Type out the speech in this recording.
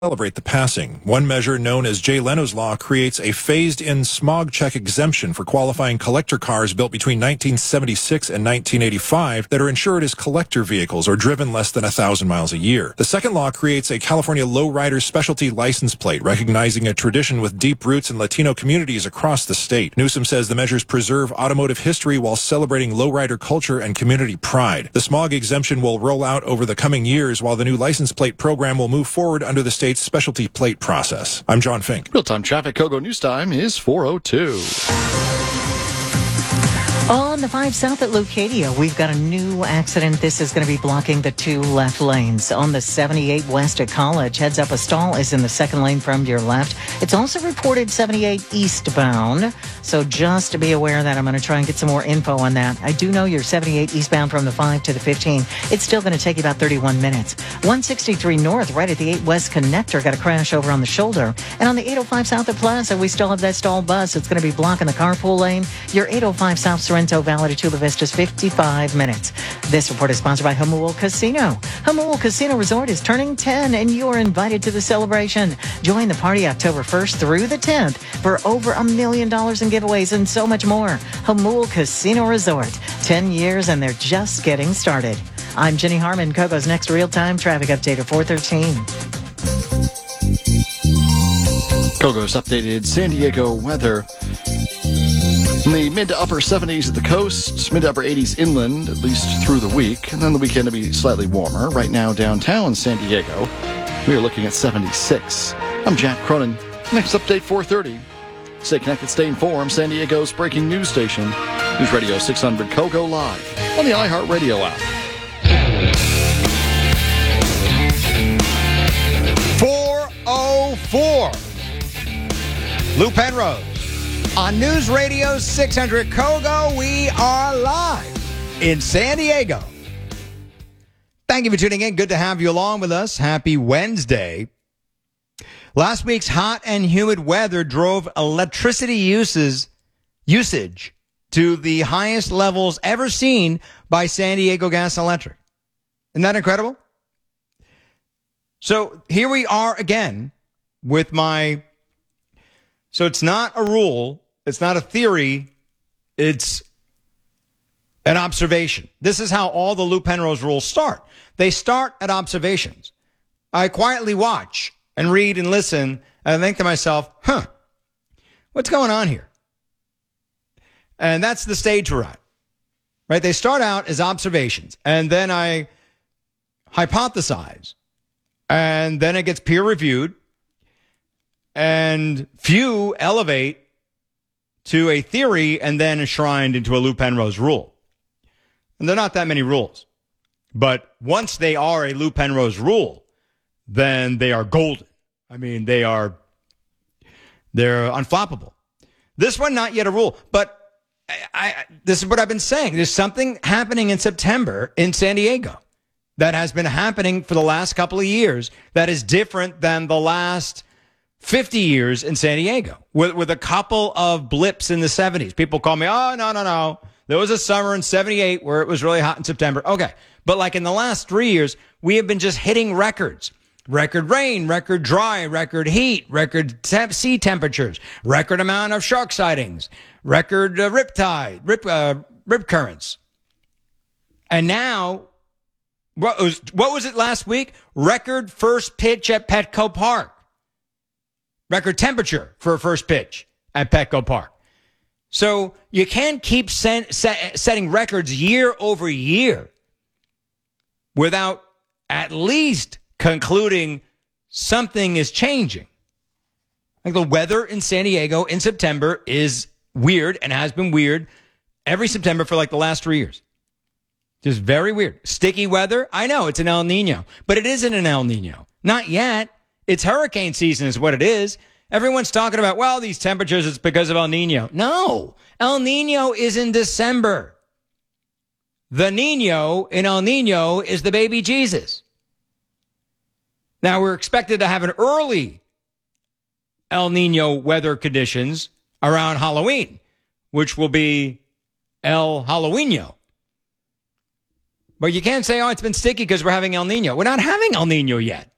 celebrate the passing. One measure known as Jay Leno's Law creates a phased-in smog check exemption for qualifying collector cars built between 1976 and 1985 that are insured as collector vehicles or driven less than 1,000 miles a year. The second law creates a California lowrider specialty license plate, recognizing a tradition with deep roots in Latino communities across the state. Newsom says the measures preserve automotive history while celebrating lowrider culture and community pride. The smog exemption will roll out over the coming years, while the new license plate program will move forward under the state's specialty plate process. I'm John Fink. Real-time traffic. Kogo News Time is 4:02. On the 5 South at Leucadia, we've got a new accident. This is going to be blocking the 2 left lanes. On the 78 West at College, heads up, a stall is in the second lane from your left. It's also reported 78 eastbound, so just to be aware of that. I'm going to try and get some more info on that. I do know you're 78 eastbound from the 5 to the 15. It's still going to take you about 31 minutes. 163 North, right at the 8 West connector, got a crash over on the shoulder. And on the 805 South at Plaza, we still have that stalled bus. It's going to be blocking the carpool lane. Your 805 South Sorrento Valley to Chula Vista is 55 minutes. This report is sponsored by Jamul Casino. Jamul Casino Resort is turning 10, and you are invited to the celebration. Join the party October 1st through the 10th for over $1 million in giveaways and so much more. Jamul Casino Resort, 10 years, and they're just getting started. I'm Jenny Harmon. Kogo's next real-time traffic update at 4:13. Kogo's updated San Diego weather. In the mid to upper 70s at the coast, mid to upper 80s inland, at least through the week. And then the weekend will be slightly warmer. Right now, downtown San Diego, we are looking at 76. I'm Jack Cronin. Next update, 4:30. Stay connected, stay informed. San Diego's breaking news station. News Radio 600 Kogo Live on the iHeartRadio app. 4:04. Lou Penrose. On News Radio 600 Kogo, we are live in San Diego. Thank you for tuning in. Good to have you along with us. Happy Wednesday. Last week's hot and humid weather drove electricity usage to the highest levels ever seen by San Diego Gas and Electric. Isn't that incredible? So here we are again with so it's not a rule, it's not a theory, it's an observation. This is how all the Lou Penrose rules start. They start at observations. I quietly watch and read and listen, and I think to myself, what's going on here? And that's the stage we're at, right? They start out as observations, and then I hypothesize, and then it gets peer-reviewed, and few elevate to a theory and then enshrined into a Lou Penrose rule. And there are not that many rules. But once they are a Lou Penrose rule, then they are golden. I mean, they're unflappable. This one, not yet a rule. But this is what I've been saying. There's something happening in September in San Diego that has been happening for the last couple of years that is different than the last 50 years in San Diego, with a couple of blips in the 70s. People call me, no. There was a summer in 78 where it was really hot in September. Okay. But like in the last 3 years, we have been just hitting records. Record rain, record dry, record heat, record sea temperatures, record amount of shark sightings, record rip currents. And now, what was it last week? Record first pitch at Petco Park. Record temperature for a first pitch at Petco Park. So you can't keep setting records year over year without at least concluding something is changing. Like the weather in San Diego in September is weird and has been weird every September for like the last 3 years. Just very weird. Sticky weather. I know it's an El Nino, but it isn't an El Nino. Not yet. It's hurricane season is what it is. Everyone's talking about, well, these temperatures, it's because of El Nino. No, El Nino is in December. The Nino in El Nino is the baby Jesus. Now, we're expected to have an early El Nino weather conditions around Halloween, which will be El Halloweenio. But you can't say, oh, it's been sticky because we're having El Nino. We're not having El Nino yet.